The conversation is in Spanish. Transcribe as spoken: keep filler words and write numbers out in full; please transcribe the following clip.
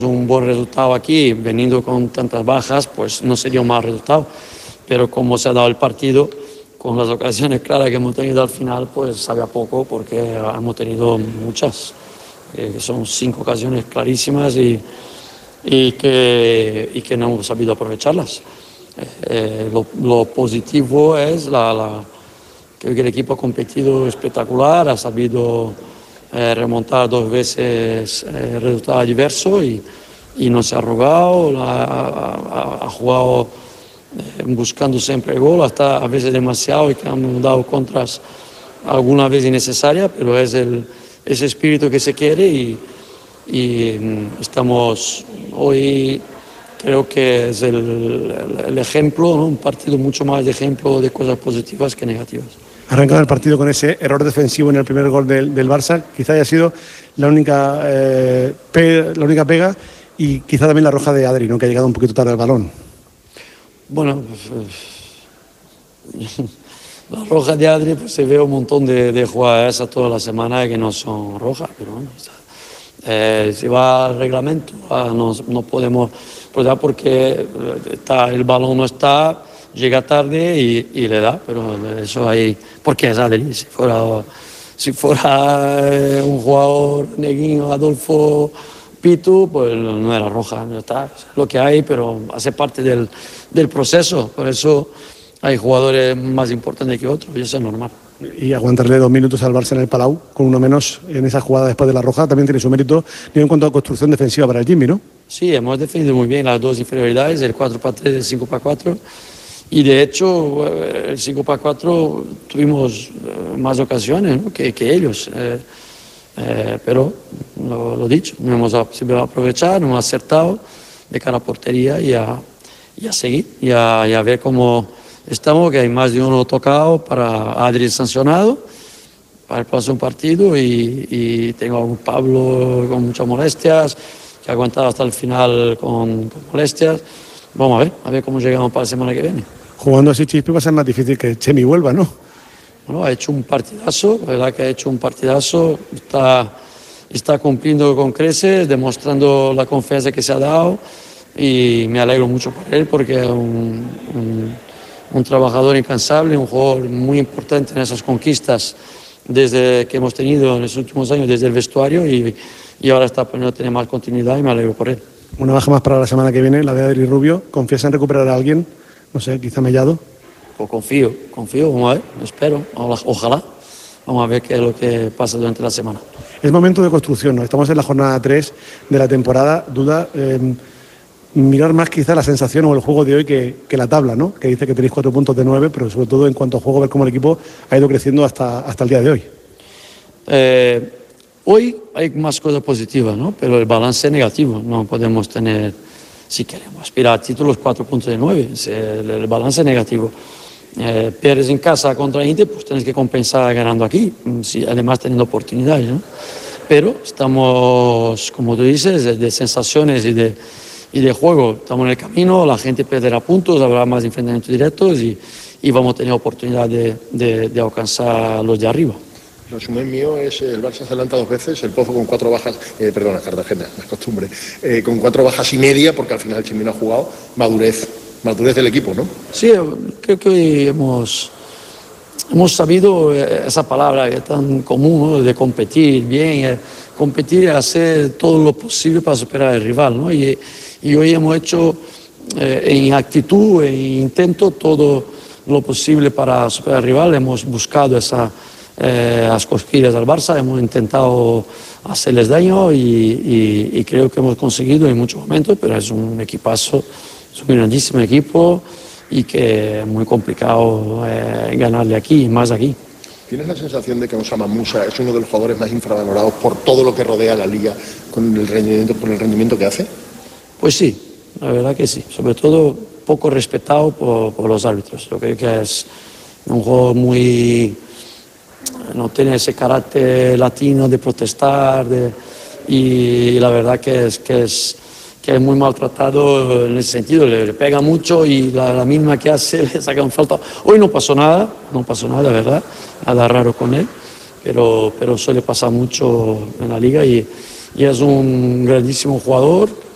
Un buen resultado aquí, veniendo con tantas bajas, pues no sería un mal resultado. Pero como se ha dado el partido, con las ocasiones claras que hemos tenido al final, pues sabe a poco porque hemos tenido muchas. Eh, son cinco ocasiones clarísimas y, y, que, y que no hemos sabido aprovecharlas. Eh, lo, lo positivo es la, la, que el equipo ha competido espectacular, ha sabido eh, remontar dos veces eh, resultado adverso y, y no se ha arrugado, ha, ha, ha jugado eh, buscando siempre el gol, hasta a veces demasiado y que han dado contras alguna vez innecesarias, pero es el, ese espíritu que se quiere y, y estamos hoy, creo que es el, el, el ejemplo, ¿no? Un partido mucho más de ejemplo de cosas positivas que negativas. Arrancado el partido con ese error defensivo en el primer gol del, del Barça, quizá haya sido la única, eh, pe, la única pega y quizá también la roja de Adri, ¿no? Que ha llegado un poquito tarde al balón. Bueno, pues, la roja de Adri, pues se ve un montón de, de jugadas toda la semana que no son rojas, pero bueno, eh, si va al reglamento, ah, no, no podemos, pues ya porque está, el balón no está, llega tarde y, y le da, pero eso ahí, porque es Adri, si fuera, si fuera eh, un jugador Neguín, Adolfo, Pitu, pues no era roja, no está, es lo que hay, pero hace parte del, del proceso, por eso hay jugadores más importantes que otros y eso es normal. Y aguantarle dos minutos al Barça en el Palau, con uno menos en esa jugada después de la roja, también tiene su mérito en cuanto a construcción defensiva para el Jimmy, ¿no? Sí, hemos defendido muy bien las dos inferioridades, el cuatro para tres y el cinco para cuatro. Y de hecho, el cinco para cuatro tuvimos más ocasiones, ¿no? que, que ellos. Eh, eh, pero, lo, lo dicho, no hemos sabido aprovechar, no hemos acertado de cara a portería y a, y a seguir, y a, y a ver cómo estamos, que hay más de uno tocado para Adri sancionado para el próximo partido y, y tengo a un Pablo con muchas molestias, que ha aguantado hasta el final con, con molestias. Vamos a ver, a ver cómo llegamos para la semana que viene. Jugando así Chispi va a ser más difícil que Chemi vuelva, ¿no? Bueno, ha hecho un partidazo, la verdad que ha hecho un partidazo, está, está cumpliendo con creces, demostrando la confianza que se ha dado y me alegro mucho por él porque es un, un, un trabajador incansable, un jugador muy importante en esas conquistas desde que hemos tenido en los últimos años desde el vestuario y, y ahora está poniendo tener más continuidad y me alegro por él. Una baja más para la semana que viene, la de Adri Rubio. ¿Confías en recuperar a alguien? No sé, quizá Mellado. Pues confío, confío, vamos a ver, espero, ojalá. Vamos a ver qué es lo que pasa durante la semana. Es momento de construcción, ¿no? Estamos en la jornada tres de la temporada. Duda, eh, mirar más quizá la sensación o el juego de hoy que, que la tabla, ¿no? Que dice que tenéis cuatro puntos de nueve, pero sobre todo en cuanto a juego, ver cómo el equipo ha ido creciendo hasta, hasta el día de hoy. Eh, hoy hay más cosas positivas, ¿no? Pero el balance es negativo. No podemos tener, si queremos aspirar a títulos, cuatro puntos de nueve. El, el balance es negativo. Eh, pierdes en casa contra Inter, pues tienes que compensar ganando aquí, si, además teniendo oportunidades, ¿no? Pero estamos, como tú dices, de, de sensaciones y de, y de juego. Estamos en el camino, la gente perderá puntos, habrá más enfrentamientos directos y, y vamos a tener oportunidad de, de, de alcanzar los de arriba. El resumen mío es el Barça se adelanta dos veces, el Pozo con cuatro bajas, eh, perdona, Cartagena, la costumbre, eh, con cuatro bajas y media, porque al final el Chimi no ha jugado, madurez, madurez del equipo, ¿no? Sí, creo que hoy hemos, hemos sabido esa palabra que es tan común, ¿no? De competir bien, eh, competir y hacer todo lo posible para superar al rival, ¿no? Y, y hoy hemos hecho eh, en actitud, en intento, todo lo posible para superar al rival, hemos buscado esa Eh, las cosquillas al Barça, hemos intentado hacerles daño y, y, y creo que hemos conseguido en muchos momentos, pero es un equipazo, es un grandísimo equipo y que es muy complicado eh, ganarle aquí, más aquí. ¿Tienes la sensación de que Osama Musa es uno de los jugadores más infravalorados por todo lo que rodea la liga con el rendimiento, por el rendimiento que hace? Pues sí, la verdad que sí, sobre todo poco respetado por, por los árbitros. Yo creo que es un juego muy... no tiene ese carácter latino de protestar de, y la verdad que es, que, es, que es muy maltratado en ese sentido, le, le pega mucho y la, la misma que hace le saca un falta. Hoy no pasó nada, no pasó nada, ¿verdad? Nada raro con él, pero, pero suele pasar mucho en la liga y, y es un grandísimo jugador.